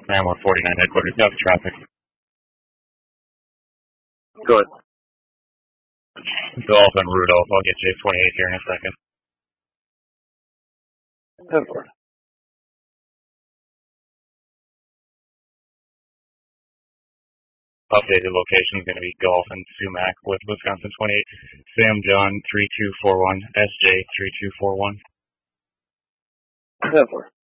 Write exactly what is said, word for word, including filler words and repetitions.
Man one forty-nine headquarters, got traffic. Go ahead. Golf and Rudolph, I'll get J twenty-eight here in a second. ten four. Updated location is going to be Golf and Sumac with Wisconsin twenty-eight. Sam John three two four one, S J three two four one. ten four.